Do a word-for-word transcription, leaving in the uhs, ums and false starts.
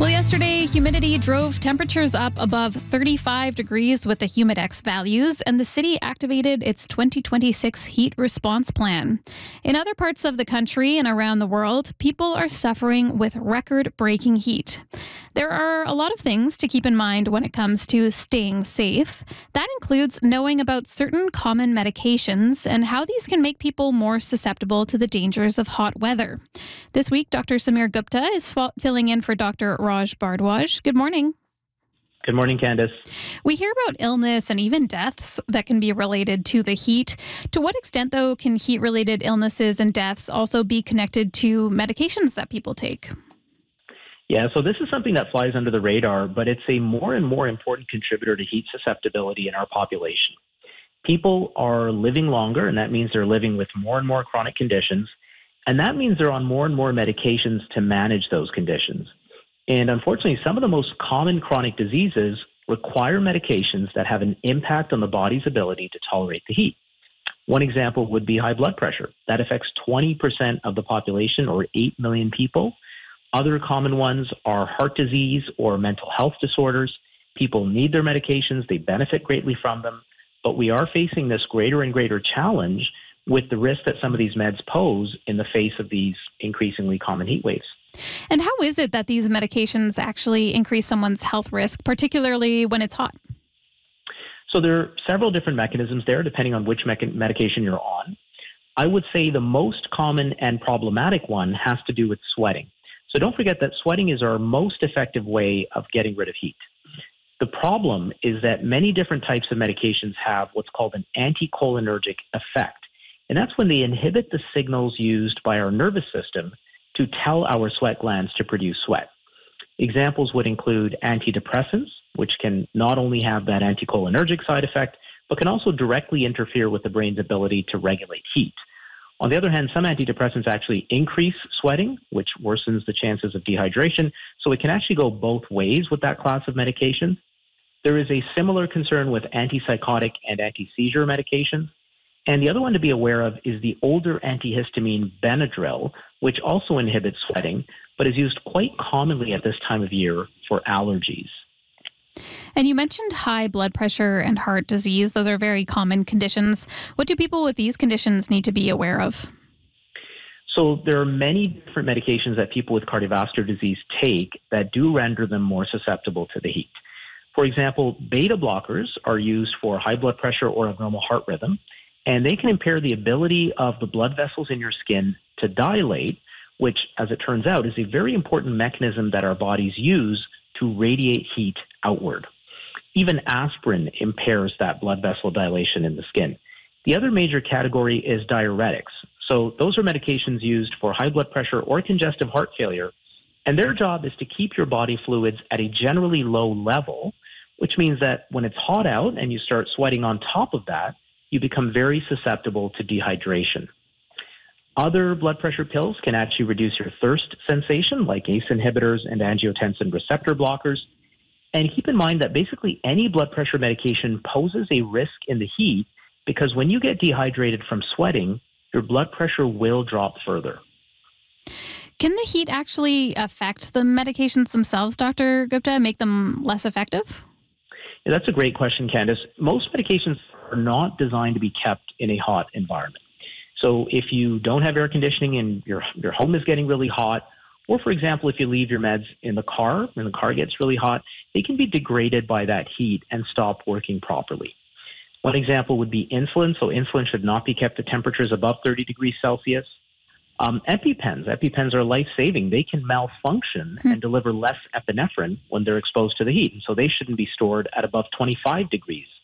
Well, yesterday, humidity drove temperatures up above thirty-five degrees with the Humidex values, and the city activated its twenty twenty-six heat response plan. In other parts of the country and around the world, people are suffering with record-breaking heat. There are a lot of things to keep in mind when it comes to staying safe. That includes knowing about certain common medications and how these can make people more susceptible to the dangers of hot weather. This week, Doctor Samir Gupta is filling in for Doctor Raj Bhardwaj. Good morning. Good morning, Candice. We hear about illness and even deaths that can be related to the heat. To what extent, though, can heat-related illnesses and deaths also be connected to medications that people take? Yeah, so this is something that flies under the radar, but it's a more and more important contributor to heat susceptibility in our population. People are living longer, and that means they're living with more and more chronic conditions, and that means they're on more and more medications to manage those conditions. And unfortunately, some of the most common chronic diseases require medications that have an impact on the body's ability to tolerate the heat. One example would be high blood pressure. That affects twenty percent of the population, or eight million people. Other common ones are heart disease or mental health disorders. People need their medications. They benefit greatly from them. But we are facing this greater and greater challenge with the risk that some of these meds pose in the face of these increasingly common heat waves. And how is it that these medications actually increase someone's health risk, particularly when it's hot? So there are several different mechanisms there, depending on which mecha- medication you're on. I would say the most common and problematic one has to do with sweating. So don't forget that sweating is our most effective way of getting rid of heat. The problem is that many different types of medications have what's called an anticholinergic effect. And that's when they inhibit the signals used by our nervous system to tell our sweat glands to produce sweat. Examples would include antidepressants, which can not only have that anticholinergic side effect, but can also directly interfere with the brain's ability to regulate heat. On the other hand, some antidepressants actually increase sweating, which worsens the chances of dehydration. So it can actually go both ways with that class of medications. There is a similar concern with antipsychotic and anti-seizure medications. And the other one to be aware of is the older antihistamine Benadryl, which also inhibits sweating, but is used quite commonly at this time of year for allergies. And you mentioned high blood pressure and heart disease. Those are very common conditions. What do people with these conditions need to be aware of? So there are many different medications that people with cardiovascular disease take that do render them more susceptible to the heat. For example, beta blockers are used for high blood pressure or abnormal heart rhythm, and they can impair the ability of the blood vessels in your skin to dilate, which, as it turns out, is a very important mechanism that our bodies use to radiate heat outward. Even aspirin impairs that blood vessel dilation in the skin. The other major category is diuretics. So those are medications used for high blood pressure or congestive heart failure, and their job is to keep your body fluids at a generally low level, which means that when it's hot out and you start sweating on top of that, you become very susceptible to dehydration. Other blood pressure pills can actually reduce your thirst sensation, like A C E inhibitors and angiotensin receptor blockers. And keep in mind that basically any blood pressure medication poses a risk in the heat because when you get dehydrated from sweating, your blood pressure will drop further. Can the heat actually affect the medications themselves, Doctor Gupta, make them less effective? Yeah, that's a great question, Candice. Most medications are not designed to be kept in a hot environment. So if you don't have air conditioning and your your home is getting really hot, or for example, if you leave your meds in the car and the car gets really hot, they can be degraded by that heat and stop working properly. One example would be insulin. So insulin should not be kept at temperatures above thirty degrees Celsius. Um, EpiPens. EpiPens are life-saving. They can malfunction hmm. and deliver less epinephrine when they're exposed to the heat. And so they shouldn't be stored at above twenty-five degrees